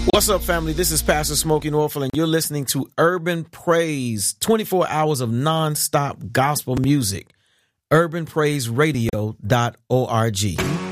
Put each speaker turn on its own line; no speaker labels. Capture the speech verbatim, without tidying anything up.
What's up, family? This is Pastor Smokey Norfolk, and you're listening to Urban Praise, twenty-four hours of non-stop gospel music. urban praise radio dot org.